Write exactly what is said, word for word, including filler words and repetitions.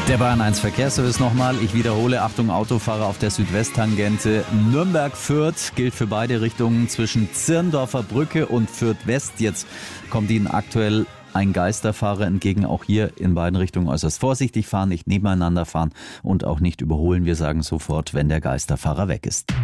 Der Bayern eins Verkehrsservice nochmal. Ich wiederhole, Achtung, Autofahrer auf der Südwesttangente. Nürnberg-Fürth gilt für beide Richtungen zwischen Zirndorfer Brücke und Fürth West. Jetzt kommt Ihnen aktuell ein Geisterfahrer entgegen. Auch hier in beiden Richtungen äußerst vorsichtig fahren, nicht nebeneinander fahren und auch nicht überholen. Wir sagen sofort, wenn der Geisterfahrer weg ist.